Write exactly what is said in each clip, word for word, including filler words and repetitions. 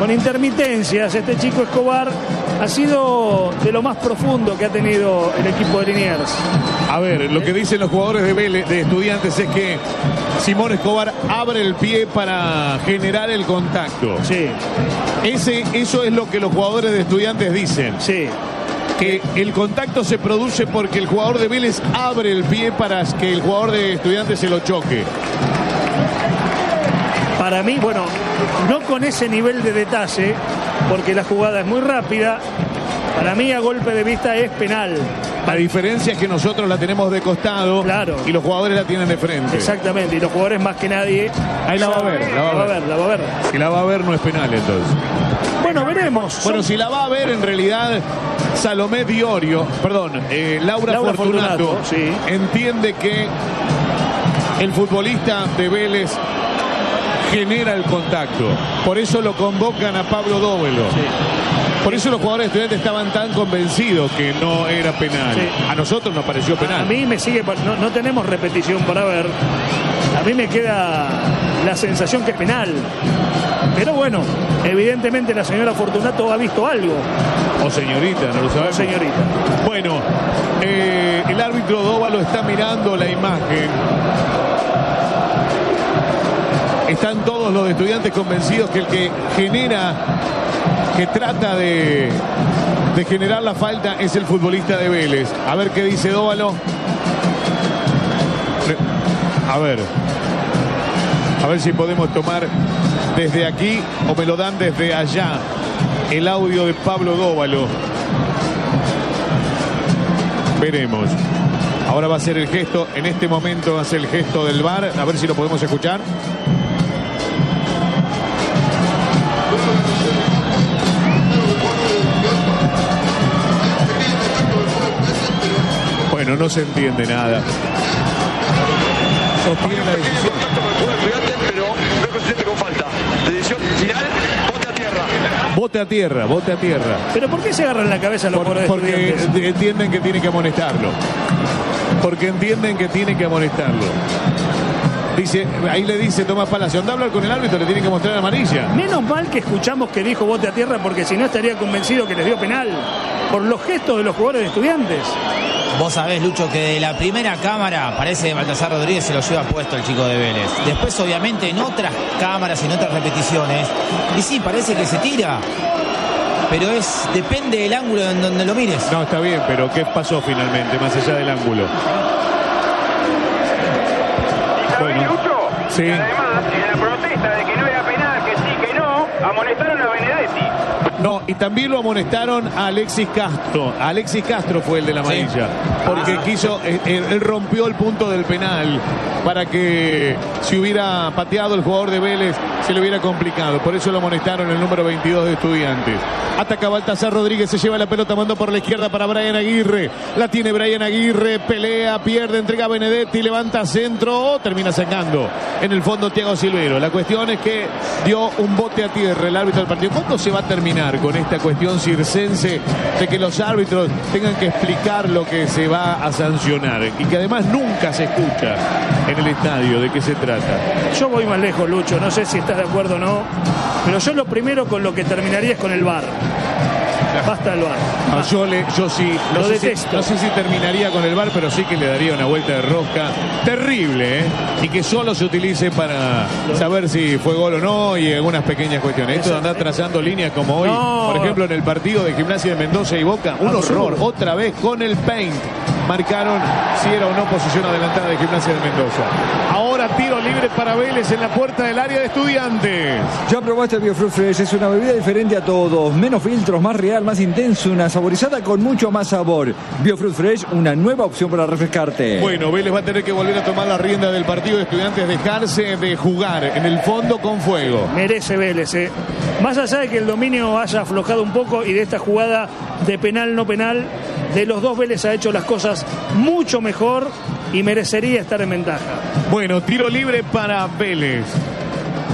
con intermitencias. Este chico Escobar ha sido de lo más profundo que ha tenido el equipo de Liniers. A ver, lo que dicen los jugadores de Vélez, de Estudiantes, es que Simón Escobar abre el pie para generar el contacto. Sí. Ese, eso es lo que los jugadores de Estudiantes dicen. Sí. Que el contacto se produce porque el jugador de Vélez abre el pie para que el jugador de Estudiantes se lo choque. Para mí, bueno, no con ese nivel de detalle, porque la jugada es muy rápida. Para mí, a golpe de vista, es penal. La diferencia es que nosotros la tenemos de costado, claro, y los jugadores la tienen de frente. Exactamente, y los jugadores más que nadie. Ahí la va a ver, la va a ver, la va a ver. Si la va a ver, no es penal entonces. Bueno, veremos. Bueno, Son... si la va a ver, en realidad, Salomé Diorio, perdón, eh, Laura, Laura Fortunato, Fortunato sí. entiende que el futbolista de Vélez genera el contacto. Por eso lo convocan a Pablo Dóvalo. Sí. Por eso los jugadores de Estudiantes estaban tan convencidos que no era penal. Sí. A nosotros nos pareció penal. A mí me sigue, no, no tenemos repetición para ver. A mí me queda la sensación que es penal. Pero bueno, evidentemente la señora Fortunato ha visto algo. O señorita, no lo sabemos. O señorita. Bueno, eh, el árbitro Dóvalo está mirando la imagen. Están todos los Estudiantes convencidos que el que genera, que trata de, de generar la falta es el futbolista de Vélez. A ver qué dice Dóvalo. A ver. A ver si podemos tomar desde aquí o me lo dan desde allá el audio de Pablo Dóvalo. Veremos. Ahora va a ser el gesto, en este momento hace el gesto del V A R. A ver si lo podemos escuchar. Bueno, no se entiende nada. Sostiene la decisión. Pero no consciente con falta. Decisión final, bote a tierra. Bote a tierra, bote a tierra. ¿Pero por qué se agarran la cabeza los jugadores Por, Porque Estudiantes? entienden que tienen que amonestarlo. Porque entienden que tienen que amonestarlo. Dice, ahí le dice Tomás Palacio, anda a hablar con el árbitro, le tiene que mostrar amarilla. Menos mal que escuchamos que dijo bote a tierra, porque si no estaría convencido que les dio penal por los gestos de los jugadores de Estudiantes. Vos sabés, Lucho, que de la primera cámara parece que Baltasar Rodríguez se lo lleva puesto el chico de Vélez. Después, obviamente, en otras cámaras y en otras repeticiones, y sí, parece que se tira. Pero es depende del ángulo en donde lo mires. No, está bien, pero ¿qué pasó finalmente, más allá del ángulo? Bueno, Lucho, sí. Y además, en la protesta de que no era penal, que sí, que no, amonestaron a Benedetti. No, y también lo amonestaron a Alexis Castro. Alexis Castro fue el de la amarilla. Sí. Porque ah, quiso, él, él rompió el punto del penal para que si hubiera pateado el jugador de Vélez se le hubiera complicado. Por eso lo amonestaron el número veintidós de Estudiantes. Ataca Baltasar Rodríguez, se lleva la pelota, mandó por la izquierda para Brian Aguirre. La tiene Brian Aguirre, pelea, pierde, entrega a Benedetti, levanta centro, termina sacando en el fondo Thiago Silvero. La cuestión es que dio un bote a tierra el árbitro del partido. ¿Cuándo se va a terminar con esta cuestión circense de que los árbitros tengan que explicar lo que se va a sancionar? Y que además nunca se escucha en el estadio de qué se trata. Yo voy más lejos, Lucho, no sé si estás de acuerdo o no, pero yo lo primero con lo que terminaría es con el V A R. Basta el V A R. No, yo, le, yo sí, no lo sé detesto. Si, no sé si terminaría con el V A R, pero sí que le daría una vuelta de rosca terrible, ¿eh? Y que solo se utilice para saber si fue gol o no y algunas pequeñas cuestiones. Esto de andar trazando líneas como hoy, no. Por ejemplo, en el partido de Gimnasia de Mendoza y Boca, un Absurdo. horror. Otra vez con el paint marcaron si era o no posición adelantada de Gimnasia de Mendoza. Ahora tiro libre para Vélez en la puerta del área de Estudiantes. Ya probaste el Biofruit Fresh, es una bebida diferente a todos, menos filtros, más real, más intenso, una saborizada con mucho más sabor. Biofruit Fresh, una nueva opción para refrescarte. Bueno, Vélez va a tener que volver a tomar la rienda del partido de Estudiantes, dejarse de jugar en el fondo con fuego. Merece Vélez, eh. Más allá de que el dominio haya aflojado un poco y de esta jugada de penal no penal, de los dos Vélez ha hecho las cosas mucho mejor y merecería estar en ventaja. Bueno, tiro libre para Vélez.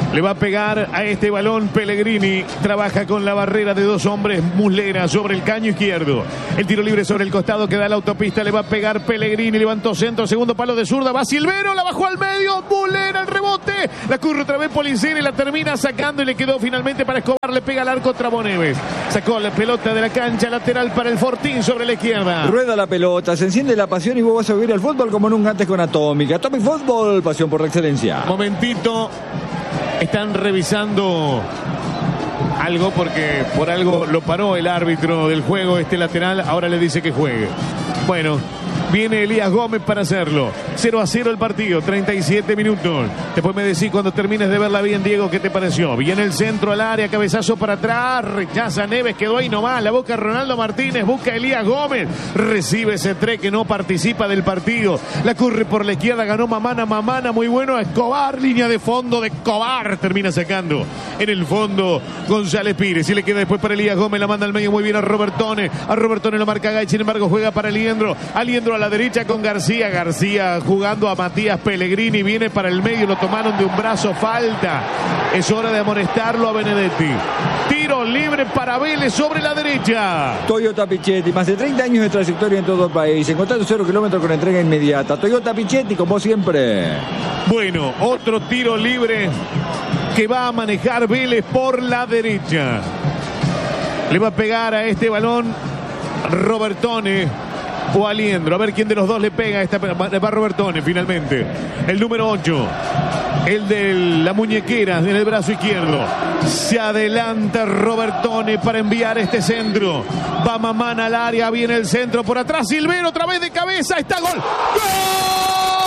Le va a pegar a este balón Pellegrini. Trabaja con la barrera de dos hombres. Muslera sobre el caño izquierdo. El tiro libre sobre el costado que da la autopista. Le va a pegar Pellegrini. Levantó centro. Segundo palo de zurda. Va Silvero. La bajó al medio. Muslera el rebote. La curre otra vez Policena y la termina sacando. Y le quedó finalmente para Escobar. Le pega al arco Traboneves. Sacó la pelota de la cancha lateral para el Fortín sobre la izquierda. Rueda la pelota. Se enciende la pasión y vos vas a vivir el fútbol como nunca antes con Atómica. Atomic Fútbol. Pasión por la excelencia. Momentito. Están revisando algo porque por algo lo paró el árbitro del juego, este lateral, ahora le dice que juegue. Bueno, viene Elías Gómez para hacerlo. cero a cero el partido, treinta y siete minutos. Después me decís cuando termines de verla bien, Diego, ¿qué te pareció? Viene el centro al área, cabezazo para atrás, rechaza Neves, quedó ahí nomás, la boca Ronaldo Martínez, busca Elías Gómez, recibe Cetré que no participa del partido, la corre por la izquierda, ganó Mamana, Mamana, muy bueno, Escobar, línea de fondo de Escobar, termina sacando en el fondo González Pires, y le queda después para Elías Gómez, la manda al medio muy bien a Robertone, a Robertone lo marca Gay, sin embargo juega para Aliendro, Aliendro a la derecha con García, García jugando a Matías Pellegrini, viene para el medio, lo tomaron de un brazo, falta, es hora de amonestarlo a Benedetti. Tiro libre para Vélez sobre la derecha. Toyota Pichetti, más de treinta años de trayectoria en todo el país, encontrando cero kilómetros con entrega inmediata. Toyota Pichetti, como siempre. Bueno, otro tiro libre que va a manejar Vélez por la derecha. Le va a pegar a este balón Robertone o Aliendro. A ver quién de los dos le pega. Esta, va Robertone finalmente. El número ocho. El de la muñequera en el brazo izquierdo. Se adelanta Robertone para enviar este centro. Va Mamana al área. Viene el centro por atrás. Silvero otra vez de cabeza. Está gol. ¡Gol!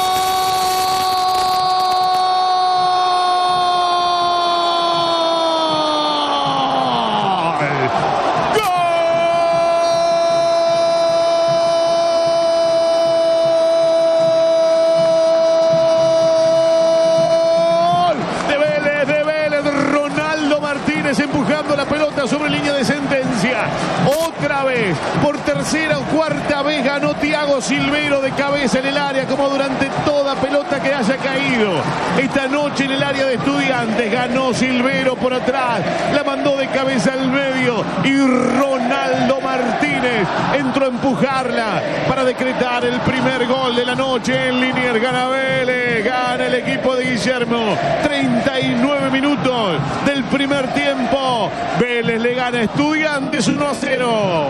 Empujando la pelota sobre línea de sentencia. Otra vez, por tercera o cuarta vez ganó Thiago Silvero de cabeza en el área, como durante toda pelota que haya caído. Esta noche en el área de Estudiantes ganó Silvero por atrás, la mandó de cabeza al medio y Ronaldo Martínez entró a empujarla para decretar el primer gol de la noche en Liniers. Gana Vélez, gana el equipo de Guillermo. treinta y nueve minutos del primer tiempo. Vélez le gana a Estudiantes uno a cero.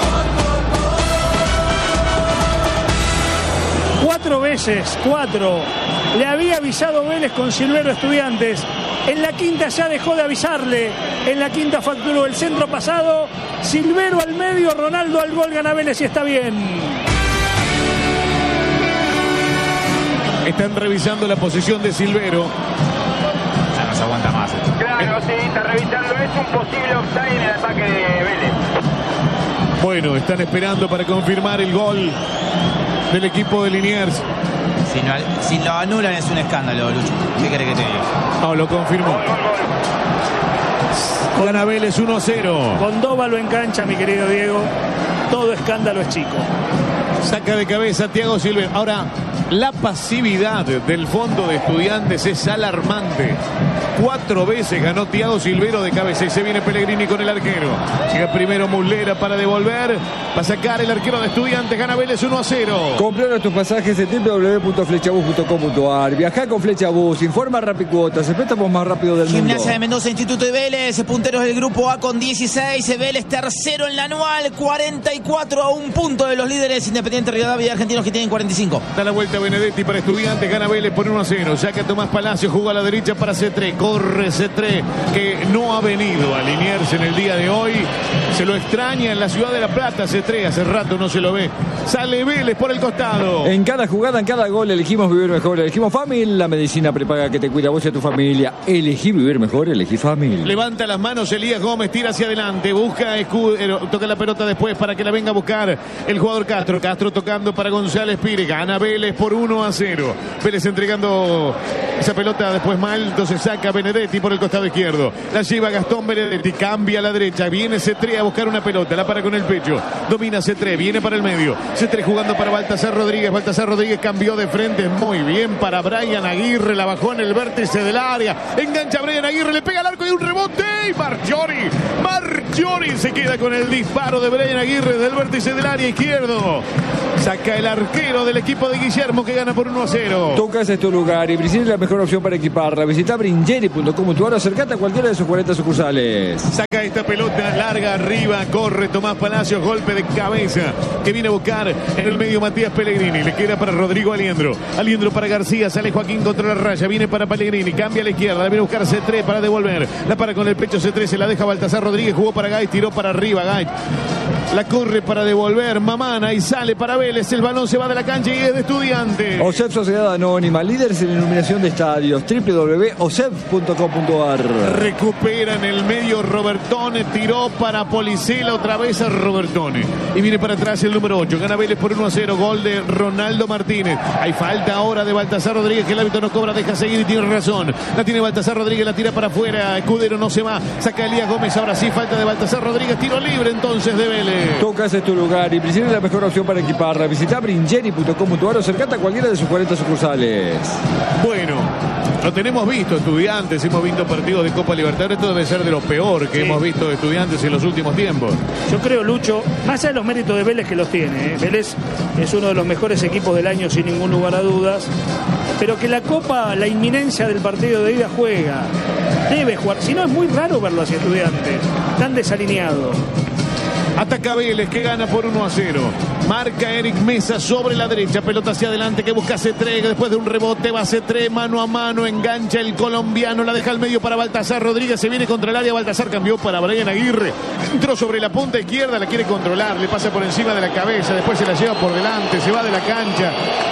Cuatro veces, cuatro. Le había avisado Vélez con Silvero Estudiantes. En la quinta ya dejó de avisarle. En la quinta facturó el centro pasado. Silvero al medio, Ronaldo al gol, gana Vélez y está bien. Están revisando la posición de Silvero. Ya no se aguanta más. Claro, sí, está revisando. Es un posible offside en el ataque de Vélez. Bueno, están esperando para confirmar el gol del equipo de Liniers. Si, no, si lo anulan es un escándalo, Lucho. ¿Qué querés que te diga? No, lo confirmó. Gana Vélez uno a cero. Con Dóvalo en cancha, mi querido Diego, todo escándalo es chico. Saca de cabeza Thiago Silvero. Ahora, la pasividad del fondo de Estudiantes es alarmante. Cuatro veces ganó Thiago Silvero de cabeza y se viene Pellegrini con el arquero. Llega primero Muslera para devolver. Va a sacar el arquero de Estudiantes. Gana Vélez uno a cero. Compra tus pasajes en doble u doble u doble u punto flechabus punto com punto a r. Viajá con Flechabus. Informa Rapicuotas. El préstamo más rápido del Gimnasia mundo. de Mendoza, Instituto de Vélez. Punteros del grupo A con dieciséis. Vélez tercero en la anual. cuarenta y cuatro a un punto de los líderes. Independiente Rivadavia y Argentinos que tienen cuarenta y cinco. Da la vuelta Benedetti para Estudiantes. Gana Vélez por uno a cero. Saca Tomás Palacio. Juega a la derecha para Cetré. Corre Cetré, que no ha venido a alinearse en el día de hoy. Se lo extraña en la ciudad de La Plata. Cetré hace rato no se lo ve. Sale Vélez por el costado. En cada jugada, en cada gol, elegimos vivir mejor. Elegimos Famil, la medicina prepaga que te cuida a vos y a tu familia. Elegí vivir mejor, elegí Famil. Levanta las manos Elías Gómez, tira hacia adelante, busca Escudero, toca la pelota después para que la venga a buscar el jugador Castro. Castro tocando para González Pires. Gana Vélez por por uno a cero. Vélez entregando esa pelota después mal, entonces saca Benedetti por el costado izquierdo. La lleva Gastón Benedetti, cambia a la derecha, viene Cetré a buscar una pelota, la para con el pecho, domina Cetré, viene para el medio. Cetré jugando para Baltasar Rodríguez, Baltasar Rodríguez cambió de frente, muy bien para Brian Aguirre, la bajó en el vértice del área, engancha a Brian Aguirre, le pega al arco y un rebote, y Marchiori, Marchiori se queda con el disparo de Brian Aguirre del vértice del área izquierdo. Saca el arquero del equipo de Guillermo que gana por uno a cero. Tu casa es tu lugar y Bringeri es la mejor opción para equiparla. Visita bringeri punto com punto ar o acercate a cualquiera de sus cuarenta sucursales. Saca esta pelota larga arriba, corre Tomás Palacios, golpe de cabeza que viene a buscar en el medio Matías Pellegrini. Le queda para Rodrigo Aliendro. Aliendro para García, sale Joaquín contra la raya, viene para Pellegrini, cambia a la izquierda, la viene a buscar Cetré para devolver. La para con el pecho Cetré, se la deja Baltasar Rodríguez, jugó para Gay, tiró para arriba Gay. La corre para devolver Mamana y sale para Vélez. El balón se va de la cancha y es de Estudiantes. O S E P Sociedad Anónima, líderes en iluminación de estadios. doble u doble u doble u punto o s e p punto com punto ar. Recupera en el medio Robertone, tiró para Policela, otra vez a Robertone. Y viene para atrás el número ocho. Gana Vélez por uno a cero. Gol de Ronaldo Martínez. Hay falta ahora de Baltasar Rodríguez, que el árbitro no cobra, deja seguir y tiene razón. La tiene Baltasar Rodríguez, la tira para afuera. Escudero no se va. Saca Elías Gómez. Ahora sí, falta de Baltasar Rodríguez. Tiro libre entonces de Vélez. Tu casa es tu lugar y Bringeri es la mejor opción para equiparla. Visita bringeri punto com punto ar o acercate a cualquiera de sus cuarenta sucursales. Bueno, lo tenemos visto, Estudiantes, hemos visto partidos de Copa Libertadores, esto debe ser de lo peor que sí. hemos visto de Estudiantes en los últimos tiempos. Yo creo, Lucho, más allá de los méritos de Vélez, que los tiene, ¿eh? Vélez es uno de los mejores equipos del año sin ningún lugar a dudas, pero que la Copa, la inminencia del partido de ida juega, debe jugar, si no es muy raro verlo hacia Estudiantes, tan desalineado. Ataca Vélez, que gana por uno a cero. Marca Eric Mesa sobre la derecha. Pelota hacia adelante que busca Cetré. Después de un rebote va Cetré mano a mano. Engancha el colombiano. La deja al medio para Baltasar Rodríguez. Se viene contra el área. Baltasar cambió para Brian Aguirre. Entró sobre la punta izquierda. La quiere controlar. Le pasa por encima de la cabeza. Después se la lleva por delante. Se va de la cancha.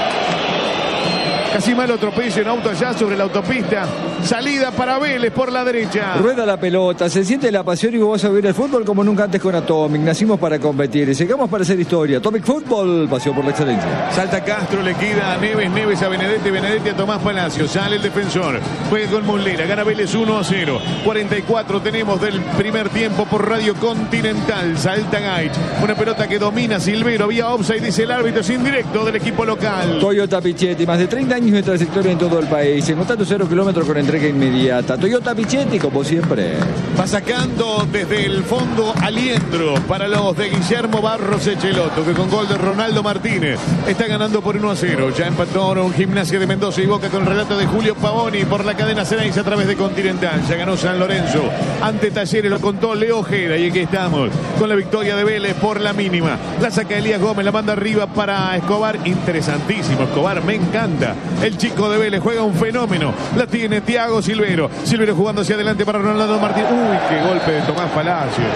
Casi malo atropello en auto allá sobre la autopista. Salida para Vélez por la derecha. Rueda la pelota, se siente la pasión y vos vas a vivir el fútbol como nunca antes con Atomic. Nacimos para competir y llegamos para hacer historia. Atomic Fútbol, pasión por la excelencia. Salta Castro, le queda a Neves, Neves a Benedetti, Benedetti a Tomás Palacio. Sale el defensor, juega con Muslera, gana Vélez uno a cero. cuarenta y cuatro tenemos del primer tiempo por Radio Continental. Salta Gaich, una pelota que domina Silvero, vía offside, dice el árbitro, es indirecto del equipo local. Toyota Pichetti, más de treinta años de trayectoria en todo el país. Encontrando cero kilómetros con entrega inmediata. Toyota Pichetti, como siempre. Va sacando desde el fondo Aliendro para los de Guillermo Barros Echeloto, que con gol de Ronaldo Martínez está ganando por uno a cero. Ya empataron Gimnasia de Mendoza y Boca con el relato de Julio Pavoni por la cadena Ceneice a través de Continental. Ya ganó San Lorenzo ante Talleres, lo contó Leo Ojeda, y aquí estamos con la victoria de Vélez por la mínima. La saca Elías Gómez, la manda arriba para Escobar. Interesantísimo Escobar, me encanta. El chico de Vélez juega un fenómeno. La tiene Thiago Silvero. Silvero jugando hacia adelante para Ronaldo Martínez. Uy, qué golpe de Tomás Palacios.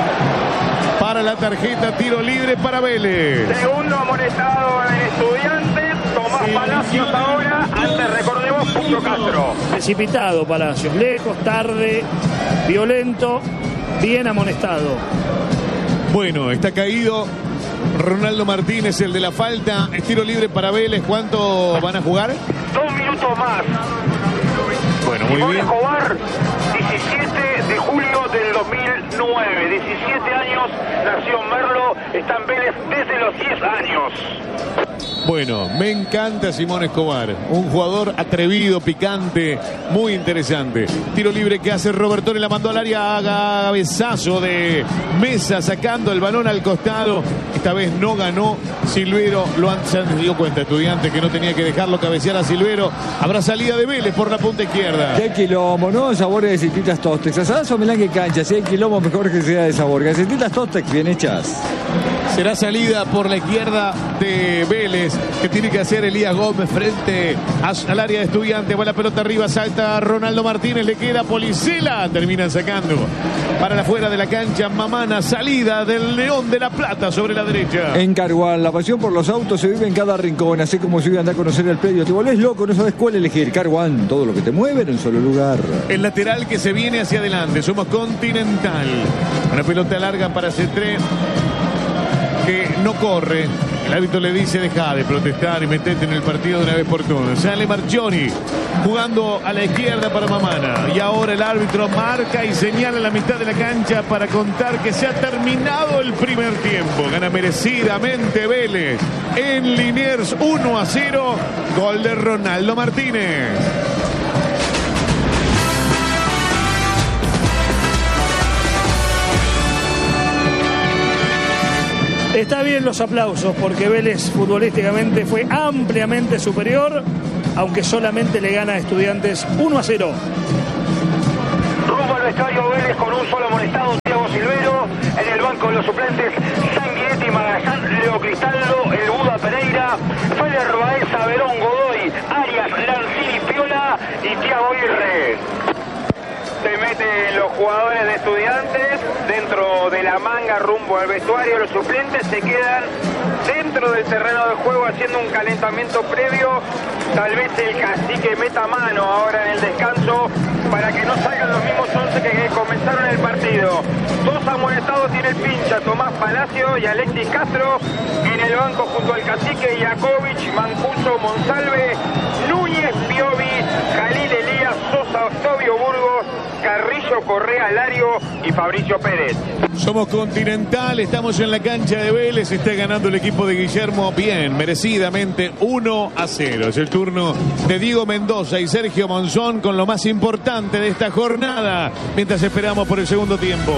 Para la tarjeta, tiro libre para Vélez. Segundo amonestado en Estudiantes. Tomás Palacios ahora. Antes recordemos Pucho Castro. Precipitado Palacios. Lejos, tarde, violento, bien amonestado. Bueno, está caído Ronaldo Martínez, el de la falta. Es tiro libre para Vélez. ¿Cuánto van a jugar? Dos minutos más. Bueno, muy bien. Escobar, diecisiete de julio del dos mil nueve. diecisiete años, nació en Merlo. Está en Vélez desde los diez años. Bueno, me encanta Simón Escobar, un jugador atrevido, picante, muy interesante. Tiro libre que hace Robertone, la mandó al área a cabezazo de Mesa, sacando el balón al costado. Esta vez no ganó Silvero, lo han, se dio cuenta Estudiantes que no tenía que dejarlo cabecear a Silvero. Habrá salida de Vélez por la punta izquierda. Qué quilombo, ¿no? Sabores de Galletitas Tostex. Asadas o melange cancha, si hay quilombo mejor que sea de sabor. Galletitas Tostex bien hechas. Será salida por la izquierda de Vélez, que tiene que hacer Elías Gómez frente al área de Estudiantes. Va la pelota arriba, salta Ronaldo Martínez, le queda Policela. Terminan sacando para la fuera de la cancha Mamana. Salida del León de la Plata sobre la derecha. En Carguán, la pasión por los autos se vive en cada rincón. Así como si hoy andás a conocer el predio. Te volvés loco, no sabes cuál elegir. Carguán, todo lo que te mueve en un solo lugar. El lateral que se viene hacia adelante. Somos Continental. Una pelota larga para Cetré, que no corre. El árbitro le dice: deja de protestar y metete en el partido de una vez por todas. Sale Marchioni jugando a la izquierda para Mamana. Y ahora el árbitro marca y señala la mitad de la cancha para contar que se ha terminado el primer tiempo. Gana merecidamente Vélez en Liniers uno a cero. Gol de Ronaldo Martínez. Está bien los aplausos porque Vélez futbolísticamente fue ampliamente superior, aunque solamente le gana a Estudiantes uno a cero. Rumbo al vestuario Vélez con un solo amonestado, Thiago Silvero. En el banco de los suplentes, Sanguinetti, Magallán, Leo Cristaldo, El Buda Pereira, Feder Baeza, Verón, Godoy, Arias, Lanzini, Piola y Thiago Aguirre. Se meten los jugadores de Estudiantes dentro de la manga rumbo al vestuario. Los suplentes se quedan dentro del terreno de juego haciendo un calentamiento previo. Tal vez el cacique meta mano ahora en el descanso para que no salgan los mismos once que comenzaron el partido. Dos amonestados tiene el pincha, Tomás Palacio y Alexis Castro. En el banco junto al cacique, Iakovic, Mancuso, Monsalve, Núñez, Piovi, Jalil Elías, Sosa, Octavio Burgos, Carrillo, Correa, Lario y Fabricio Pérez. Somos Continental, estamos en la cancha de Vélez, está ganando el equipo de Guillermo bien, merecidamente uno a cero. Es el turno de Diego Mendoza y Sergio Monzón con lo más importante de esta jornada, mientras esperamos por el segundo tiempo.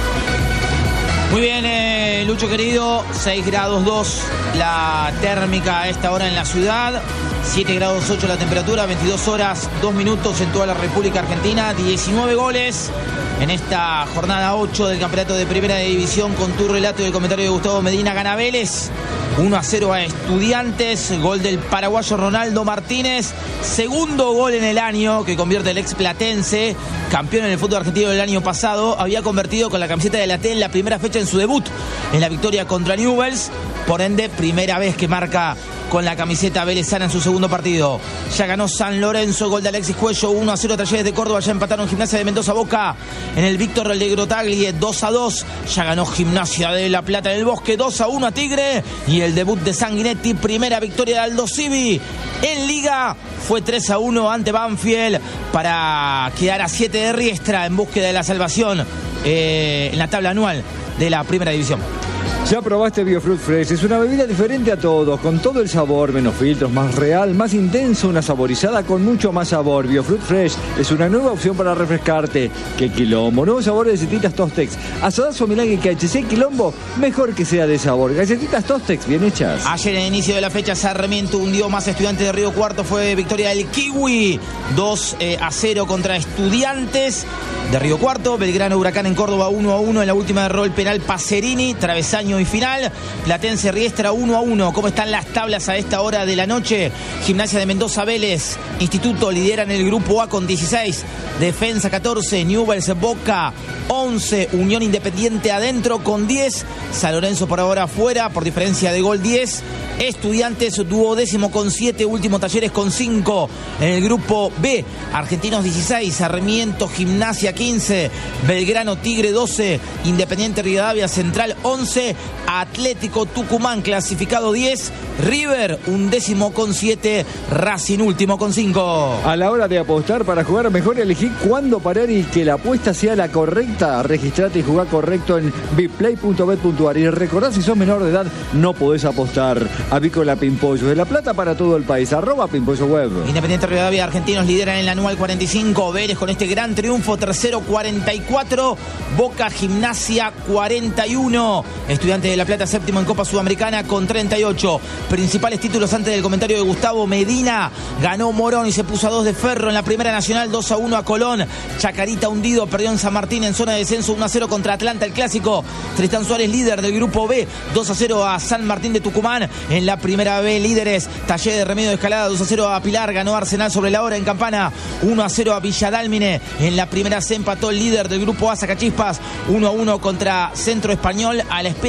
Muy bien, eh, Lucho querido, seis grados dos la térmica a esta hora en la ciudad, siete grados ocho la temperatura, veintidós horas dos minutos en toda la República Argentina, diecinueve goles en esta jornada ocho del campeonato de Primera División. Con tu relato y el comentario de Gustavo Medina, gana Vélez uno a cero a Estudiantes, gol del paraguayo Ronaldo Martínez, segundo gol en el año que convierte el ex platense, campeón en el fútbol argentino del año pasado. Había convertido con la camiseta de la T en la primera fecha en su debut en la victoria contra Newell's, por ende primera vez que marca con la camiseta velezana en su segundo partido. Ya ganó San Lorenzo, gol de Alexis Cuello, uno a cero Talleres de Córdoba. Ya empataron Gimnasia de Mendoza Boca en el Víctor de Grotaglie, dos a dos. Ya ganó Gimnasia de La Plata del Bosque, dos a uno a Tigre. Y el debut de Sanguinetti, primera victoria de Aldo Civi en Liga, fue tres a uno ante Banfield para quedar a siete de Riestra en búsqueda de la salvación eh, en la tabla anual de la Primera División. Ya probaste Biofruit Fresh, es una bebida diferente a todos, con todo el sabor, menos filtros, más real, más intenso, una saborizada con mucho más sabor. Biofruit Fresh es una nueva opción para refrescarte. ¡Qué quilombo! Nuevos sabores de galletitas Tostex, asadazo Milán y K H C, quilombo, mejor que sea de sabor. Galletitas Tostex, bien hechas. Ayer en el inicio de la fecha, Sarmiento hundió más Estudiantes de Río Cuarto, fue victoria del Kiwi, dos a cero contra Estudiantes de Río Cuarto. Belgrano Huracán en Córdoba uno a uno, en la última erró el penal Pacerini, travesaño y final. Platense Riestra uno a uno. ¿Cómo están las tablas a esta hora de la noche? Gimnasia de Mendoza, Vélez, Instituto lideran el grupo A con dieciséis, Defensa catorce, Newell's, Boca once, Unión Independiente adentro con diez, San Lorenzo por ahora afuera por diferencia de gol diez, Estudiantes duodécimo con siete, último Talleres con cinco. En el grupo B, Argentinos dieciséis, Sarmiento, Gimnasia quince, Belgrano, Tigre doce, Independiente Rivadavia Central once, Atlético Tucumán clasificado diez, River undécimo con siete, Racing último con cinco. A la hora de apostar, para jugar mejor elegí cuándo parar y que la apuesta sea la correcta. Registrate y jugá correcto en biplay punto bet punto ar. Y recordá, si sos menor de edad no podés apostar. Avícola Pimpollo de La Plata para todo el país, arroba Pimpollo Web. Independiente Rivadavia, Argentinos lideran en el anual cuarenta y cinco, Vélez con este gran triunfo tercero cuarenta y cuatro, Boca Gimnasia cuarenta y uno, Estudiantes de La Plata séptimo en Copa Sudamericana con treinta y ocho. Principales títulos antes del comentario de Gustavo Medina: ganó Morón y se puso a dos de Ferro en la Primera Nacional, dos a uno a Colón. Chacarita hundido, perdió en San Martín en zona de descenso uno a cero contra Atlanta, el clásico. Tristán Suárez líder del grupo B, dos a cero a San Martín de Tucumán. En la Primera B líderes, Taller de Remedio de Escalada dos a cero a Pilar, ganó Arsenal sobre la hora en Campana uno a cero a Villadálmine. En la Primera C empató el líder del grupo A, Sacachispas, uno a uno contra Centro Español. A la espera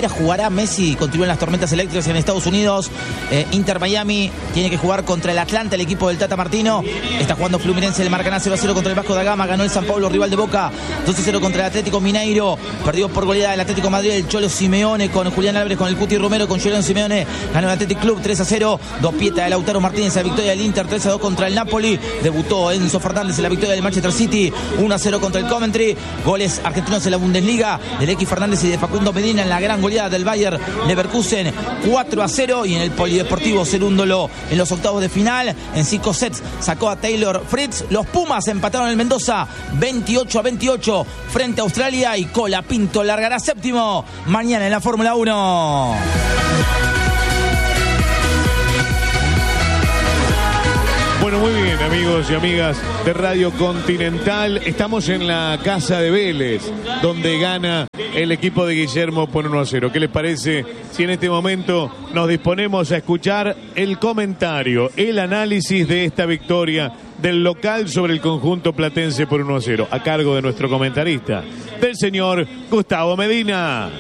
jugará Messi. Continúan las tormentas eléctricas en Estados Unidos. Eh, Inter Miami tiene que jugar contra el Atlanta, el equipo del Tata Martino. Está jugando Fluminense, le marcan a cero a cero contra el Vasco da Gama. Ganó el San Pablo, rival de Boca, dos a cero contra el Atlético Mineiro. Perdió por goleada el Atlético Madrid, el Cholo Simeone con Julián Álvarez, con el Cuti Romero, con Julián Simeone. Ganó el Athletic Club tres a cero. Dos Pieta de Lautaro Martínez, la victoria del Inter tres a dos contra el Napoli. Debutó Enzo Fernández en la victoria del Manchester City uno a cero contra el Coventry. Goles argentinos en la Bundesliga del X Fernández y de Facundo Medina en la gran goleada del Bayer Leverkusen cuatro a cero. Y en el Polideportivo Cerúndolo en los octavos de final, en cinco sets sacó a Taylor Fritz. Los Pumas empataron el Mendoza veintiocho a veintiocho frente a Australia, y Colapinto largará séptimo mañana en la Fórmula uno. Bueno, muy bien, amigos y amigas de Radio Continental. Estamos en la casa de Vélez, donde gana el equipo de Guillermo por uno a cero. ¿Qué les parece si en este momento nos disponemos a escuchar el comentario, el análisis de esta victoria del local sobre el conjunto platense por uno a cero, a cargo de nuestro comentarista, del señor Gustavo Medina?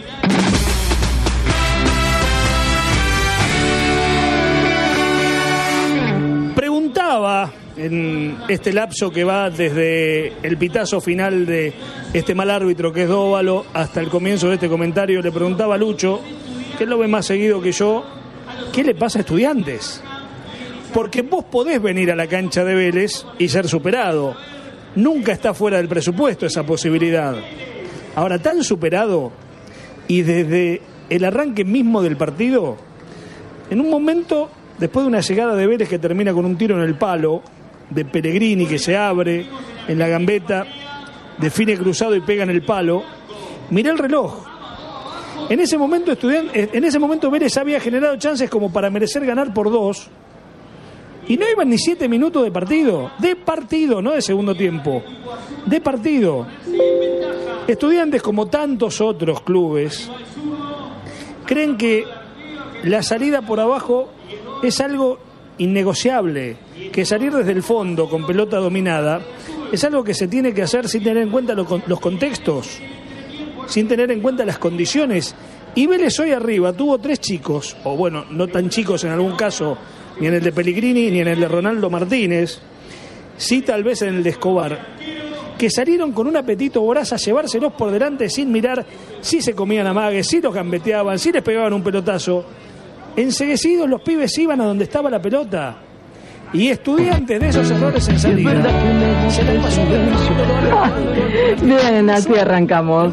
Preguntaba en este lapso que va desde el pitazo final de este mal árbitro que es Dóvalo hasta el comienzo de este comentario, le preguntaba a Lucho, que él lo ve más seguido que yo, ¿qué le pasa a Estudiantes? Porque vos podés venir a la cancha de Vélez y ser superado. Nunca está fuera del presupuesto esa posibilidad. Ahora, tan superado, y desde el arranque mismo del partido, en un momento, después de una llegada de Vélez que termina con un tiro en el palo, de Pellegrini que se abre en la gambeta, define cruzado y pega en el palo, mirá el reloj. En ese momento, en ese momento Vélez había generado chances como para merecer ganar por dos, y no iban ni siete minutos de partido, de partido, no de segundo tiempo, de partido. Estudiantes, como tantos otros clubes, creen que la salida por abajo es algo innegociable, que salir desde el fondo con pelota dominada es algo que se tiene que hacer sin tener en cuenta los contextos, sin tener en cuenta las condiciones. Y Vélez hoy arriba tuvo tres chicos, o bueno, no tan chicos en algún caso, ni en el de Pellegrini ni en el de Ronaldo Martínez, sí tal vez en el de Escobar, que salieron con un apetito voraz a llevárselos por delante sin mirar si se comían amagues, si los gambeteaban, si les pegaban un pelotazo. Enseguecidos los pibes iban a donde estaba la pelota. Y Estudiantes de esos errores en salida se les pasó. Bien, así arrancamos.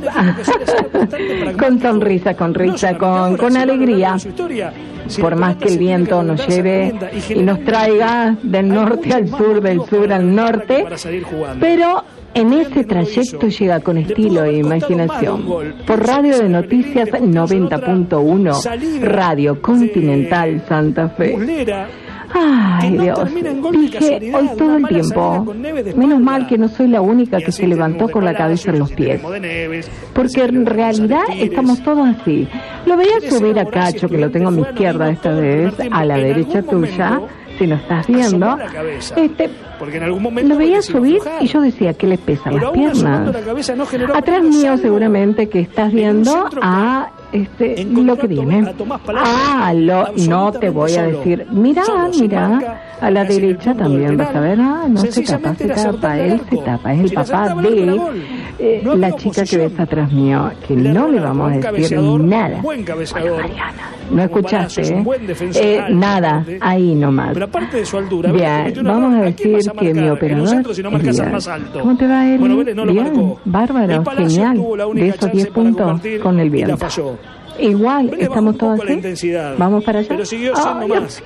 Con sonrisa, con risa, con, con alegría. Por más que el viento nos lleve y nos traiga del norte al sur, del sur al norte, pero en ese trayecto llega con estilo e imaginación. Por Radio de Noticias noventa punto uno, Radio Continental Santa Fe. Ay, Dios, dije hoy todo el tiempo, menos mal que no soy la única que se levantó con la cabeza en los pies, porque en realidad estamos todos así. Lo veía subir a Cacho, que lo tengo a mi izquierda esta vez, a la derecha tuya, si lo estás viendo, este, lo veía subir y yo decía, ¿qué le pesan las piernas? Atrás mío seguramente que estás viendo a este lo que viene. Ah, lo, no te voy a decir, mira, mira, a la derecha también vas a ver, ah, no se tapa, se tapa, él se tapa, es el papá de eh, la chica que ves atrás mío, que no le vamos a decir nada. Bueno, Mariana, no escuchaste, ¿eh? Eh, nada, ahí nomás. Bien, vamos a decir que mi operador, ¿cómo te va, Eli? Bien, bárbaro, genial, de esos diez puntos con el viento. Igual, estamos todos así. Vamos para allá. Pero siguió siendo oh, más.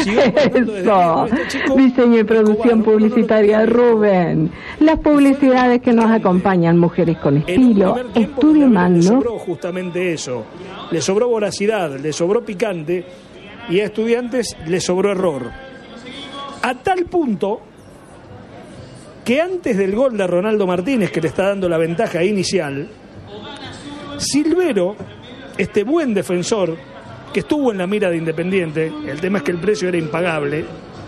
Eso. Diseño y producción publicitaria, Rubén. Las publicidades que nos acompañan, mujeres con estilo. Estudio Magno. Le sobró justamente eso. Le sobró voracidad, le sobró picante. Y a Estudiantes le sobró error. A tal punto que antes del gol de Ronaldo Martínez, que le está dando la ventaja inicial, Silvero, este buen defensor que estuvo en la mira de Independiente, el tema es que el precio era impagable,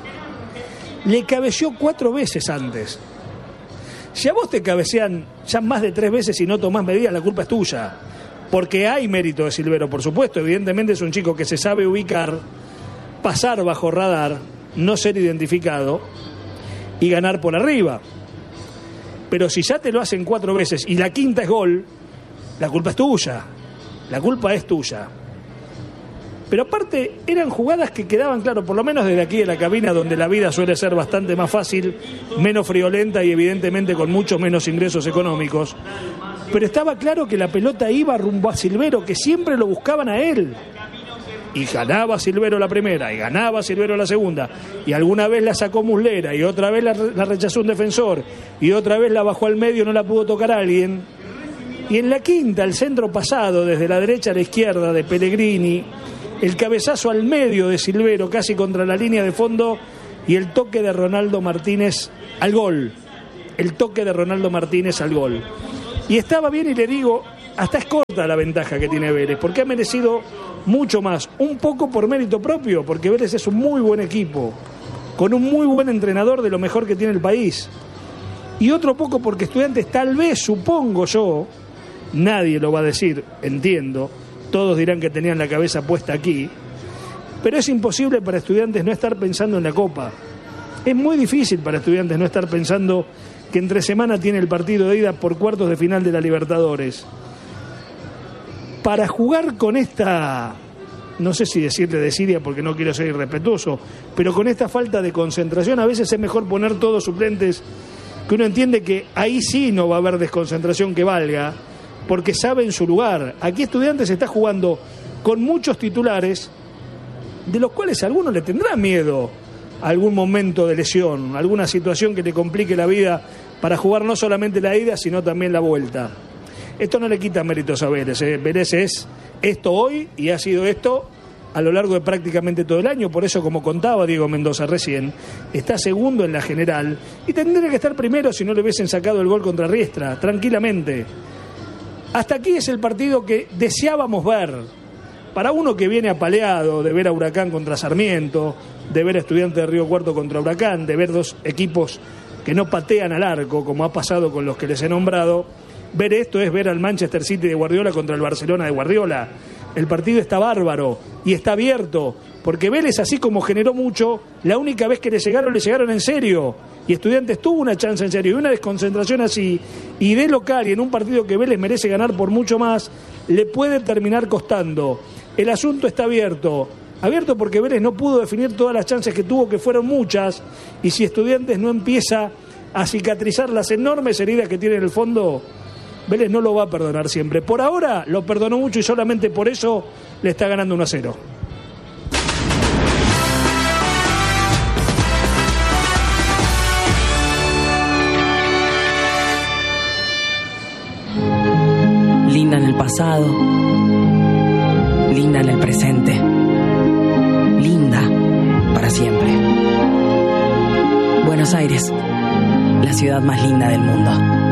le cabeceó cuatro veces antes. Si a vos te cabecean ya más de tres veces y no tomás medidas, la culpa es tuya. porque hay mérito de Silvero, por supuesto. Evidentemente es un chico que se sabe ubicar, pasar bajo radar, no ser identificado y ganar por arriba. Pero si ya te lo hacen cuatro veces y la quinta es gol, la culpa es tuya. La culpa es tuya. Pero aparte eran jugadas que quedaban, claro, por lo menos desde aquí de la cabina, donde la vida suele ser bastante más fácil, menos friolenta y evidentemente con mucho menos ingresos económicos. Pero estaba claro que la pelota iba rumbo a Silvero, que siempre lo buscaban a él. Y ganaba Silvero la primera, y ganaba Silvero la segunda, y alguna vez la sacó Muslera, y otra vez la, la rechazó un defensor, y otra vez la bajó al medio, no la pudo tocar a alguien. Y en la quinta, el centro pasado, desde la derecha a la izquierda de Pellegrini, el cabezazo al medio de Silvero, casi contra la línea de fondo, y el toque de Ronaldo Martínez al gol. El toque de Ronaldo Martínez al gol. Y estaba bien, y le digo, hasta es corta la ventaja que tiene Vélez, porque ha merecido mucho más, un poco por mérito propio, porque Vélez es un muy buen equipo, con un muy buen entrenador, de lo mejor que tiene el país, y otro poco porque Estudiantes, tal vez, supongo yo, nadie lo va a decir, entiendo, todos dirán que tenían la cabeza puesta aquí, pero es imposible para Estudiantes no estar pensando en la Copa. Es muy difícil para Estudiantes no estar pensando que entre semana tiene el partido de ida por cuartos de final de la Libertadores. Para jugar con esta, no sé si decirle desidia porque no quiero ser irrespetuoso, pero con esta falta de concentración, a veces es mejor poner todos suplentes, que uno entiende que ahí sí no va a haber desconcentración que valga, porque saben su lugar. Aquí Estudiantes está jugando con muchos titulares, de los cuales a algunos le tendrá miedo a algún momento de lesión, alguna situación que le complique la vida para jugar no solamente la ida, sino también la vuelta. Esto no le quita méritos a Vélez, ¿eh? Vélez es esto hoy y ha sido esto a lo largo de prácticamente todo el año. Por eso, como contaba Diego Mendoza recién, está segundo en la general y tendría que estar primero si no le hubiesen sacado el gol contra Riestra, tranquilamente. Hasta aquí es el partido que deseábamos ver. Para uno que viene apaleado de ver a Huracán contra Sarmiento, de ver a Estudiantes de Río Cuarto contra Huracán, de ver dos equipos que no patean al arco, como ha pasado con los que les he nombrado, ver esto es ver al Manchester City de Guardiola contra el Barcelona de Guardiola. El partido está bárbaro y está abierto, porque Vélez, así como generó mucho, la única vez que le llegaron, le llegaron en serio. Y Estudiantes tuvo una chance en serio, y una desconcentración así, y de local, y en un partido que Vélez merece ganar por mucho más, le puede terminar costando. El asunto está abierto. Abierto porque Vélez no pudo definir todas las chances que tuvo, que fueron muchas, y si Estudiantes no empieza a cicatrizar las enormes heridas que tiene en el fondo, Vélez no lo va a perdonar siempre. Por ahora lo perdonó mucho y solamente por eso le está ganando uno a cero. Linda en el pasado, linda en el presente, linda para siempre. Buenos Aires, la ciudad más linda del mundo.